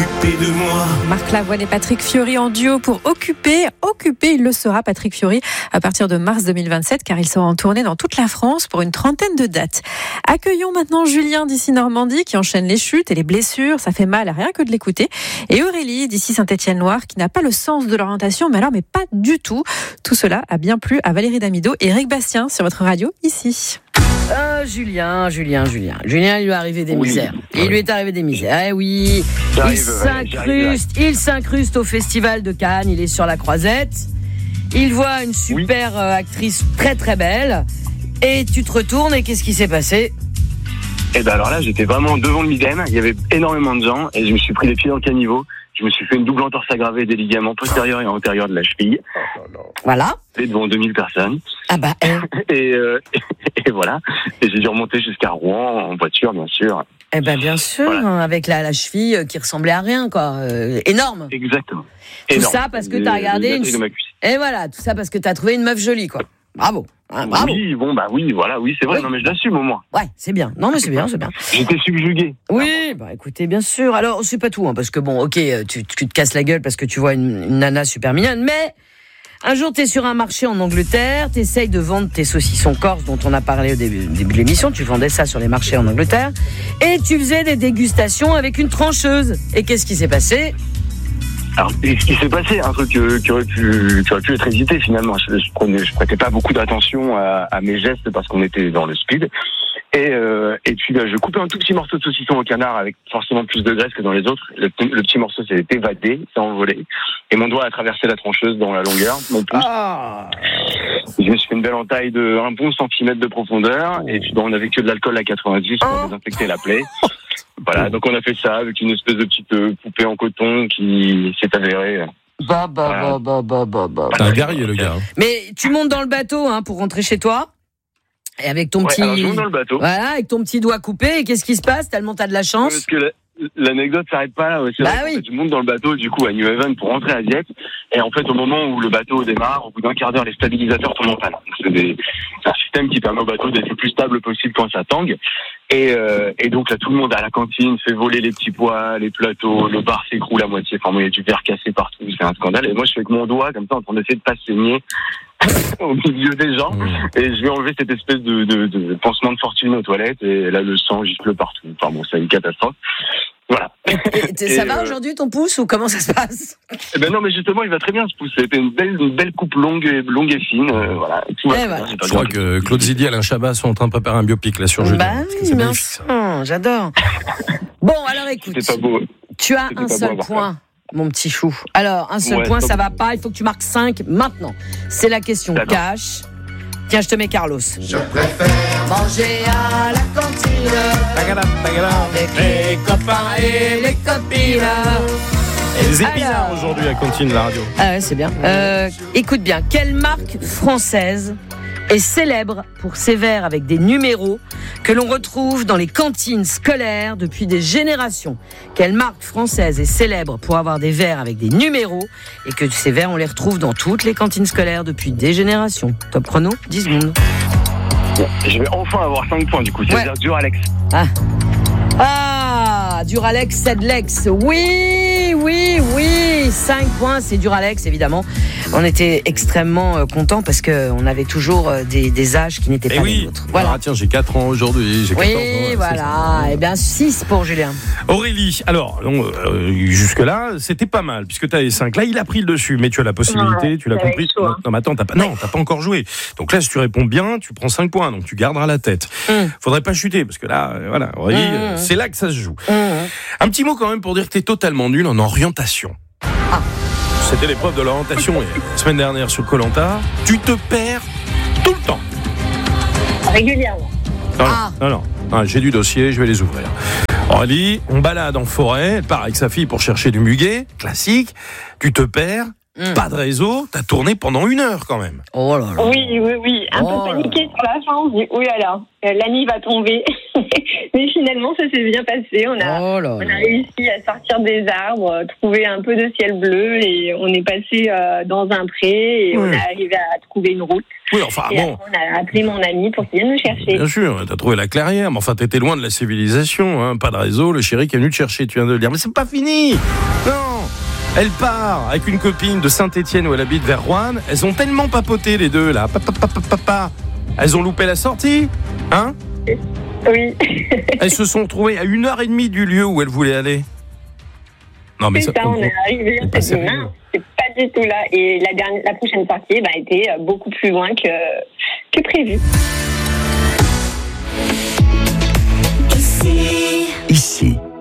occupé de moi. Marc Lavoine et Patrick Fiori en duo pour Occupé. Occupé, il le sera, Patrick Fiori, à partir de mars 2027, car il sera en tournée dans toute la France pour une trentaine de dates. Accueillons maintenant Julien d'ici Normandie, qui enchaîne les chutes et les blessures. Ça fait mal à rien que de l'écouter. Et Aurélie d'ici Saint-Étienne-Loire, qui n'a pas le sens de l'orientation, mais pas du tout. Tout cela a bien plu à Valérie Damido et Eric Bastien sur votre radio, ici. Julien, il lui est arrivé des misères. Il lui est arrivé des misères. Eh oui, il s'incruste au festival de Cannes. Il est sur la croisette. Il voit une super actrice très très belle. Et tu te retournes et qu'est-ce qui s'est passé ? Et ben alors là, j'étais vraiment devant le Midem. Il y avait énormément de gens et je me suis pris les pieds dans le caniveau. Je me suis fait une double entorse aggravée des ligaments postérieurs et antérieurs de la cheville. Voilà. Et devant 2000 personnes. Ah bah. Et voilà. Et j'ai dû remonter jusqu'à Rouen en voiture, bien sûr. Eh ben bien sûr, voilà. Avec la cheville qui ressemblait à rien, quoi. Énorme. Exactement. Tout ça parce que t'as regardé une. Et voilà, tout ça parce que t'as trouvé une meuf jolie, quoi. Bravo. Bravo. Oui, c'est vrai. Oui. Non, mais je l'assume au moins. Ouais, c'est bien. Non, mais c'est bien. J'étais subjugué. Oui, écoutez, bien sûr. Alors, c'est pas tout, parce que tu te casses la gueule parce que tu vois une nana super mignonne, mais un jour, t'es sur un marché en Angleterre, t'essayes de vendre tes saucissons corse dont on a parlé au début de l'émission, tu vendais ça sur les marchés en Angleterre, et tu faisais des dégustations avec une trancheuse. Et qu'est-ce qui s'est passé ? Alors, ce qui s'est passé, un truc qui aurait pu être hésité finalement. Je prêtais pas beaucoup d'attention à mes gestes parce qu'on était dans le speed. Et puis je coupais un tout petit morceau de saucisson au canard avec forcément plus de graisse que dans les autres. Le petit morceau s'est évadé, s'est envolé. Et mon doigt a traversé la trancheuse dans la longueur, mon pouce. Je me suis fait une belle entaille de 1 bon centimètre de profondeur. Et puis on avait que de l'alcool à 90 pour désinfecter la plaie. Voilà, donc on a fait ça avec une espèce de petite poupée en coton qui s'est avérée. C'est un guerrier, le gars. Mais tu montes dans le bateau pour rentrer chez toi. Et avec ton petit. Alors je monte dans le bateau. Voilà, avec ton petit doigt coupé. Et qu'est-ce qui se passe ? Tellement t'as de la chance. Parce que l'anecdote s'arrête pas là. C'est vrai qu'en fait, je monte dans le bateau du coup à New Haven pour rentrer à Dieppe. Et en fait, au moment où le bateau démarre, au bout d'un quart d'heure, les stabilisateurs tombent en panne. C'est un système qui permet au bateau d'être le plus stable possible quand ça tangue. Et donc là, tout le monde à la cantine fait voler les petits pois, les plateaux, le bar s'écroule à moitié. Enfin, il y a du verre cassé partout, c'est un scandale. Et moi, je suis avec mon doigt comme ça en train d'essayer de pas se saigner au milieu des gens. Et je vais enlever cette espèce de pansement de fortune aux toilettes. Et là, le sang gifle partout. Enfin c'est une catastrophe. Voilà. Ça va aujourd'hui ton pouce ou comment ça se passe ? Eh ben non, mais justement, il va très bien ce pouce. C'était une belle coupe longue et fine. Voilà. Je crois que Claude Zidi et Alain Chabat sont en train de préparer un biopic là sur Julien. Oui, bien sûr. J'adore. Bon, alors écoute. C'était pas beau. Tu as un seul point, mon petit chou. Alors, un seul point, ça va pas. Il faut que tu marques 5 maintenant. C'est la question cash. Tiens, je te mets Carlos. Je préfère manger à la cantine avec les copains et les copines. C'est bizarre aujourd'hui à Cantine, la radio. Ah ouais, c'est bien. Écoute bien, quelle marque française est célèbre pour ses verres avec des numéros que l'on retrouve dans les cantines scolaires depuis des générations? Quelle marque française est célèbre pour avoir des verres avec des numéros et que ces verres, on les retrouve dans toutes les cantines scolaires depuis des générations? Top chrono, 10 secondes. Je vais enfin avoir 5 points du coup, c'est-à-dire Duralex. Duralex, Sedlex. Oui, 5 points, c'est Duralex, évidemment. On était extrêmement contents parce qu'on avait toujours des âges qui n'étaient pas les nôtres. Voilà. Tiens, j'ai 4 ans aujourd'hui, j'ai 14 ans. Oui, voilà. Et bien, 6 pour Julien. Aurélie, alors, jusque-là, c'était pas mal, puisque tu avais 5. Là, il a pris le dessus, mais tu as la possibilité, tu l'as compris. Non, mais attends, t'as pas encore joué. Donc là, si tu réponds bien, tu prends 5 points, donc tu garderas la tête. Faudrait pas chuter, parce que là, Aurélie, c'est là que ça se joue. Un petit mot quand même pour dire que t'es totalement nul en orientation. C'était l'épreuve de l'orientation la semaine dernière sur Koh-Lanta. Tu te perds tout le temps. Régulièrement. Non, j'ai du dossier, je vais les ouvrir. Aurélie, on balade en forêt, elle part avec sa fille pour chercher du muguet, classique. Tu te perds Pas de réseau, t'as tourné pendant 1 heure quand même. Oh là là. Oui. Un peu paniqué sur la fin. On se dit, oh là là, la nuit va tomber. Mais finalement, ça s'est bien passé. On a réussi à sortir des arbres, trouver un peu de ciel bleu et on est passé dans un pré et on est arrivé à trouver une route. Oui, enfin et bon. après, on a appelé mon ami pour qu'il vienne nous chercher. Bien sûr, t'as trouvé la clairière, mais enfin t'étais loin de la civilisation, hein. Pas de réseau, le chéri qui est venu te chercher, tu viens de le dire. Mais c'est pas fini. Non. Elle part avec une copine de Saint-Étienne où elle habite vers Roanne. Elles ont tellement papoté les deux là. Papa. Elles ont loupé la sortie, hein? Oui. Elles se sont retrouvées à 1h30 du lieu où elles voulaient aller. Non mais c'est ça, on est arrivé, on s'est dit non, c'est pas du tout là. Et la prochaine sortie était beaucoup plus loin que prévu. Ici.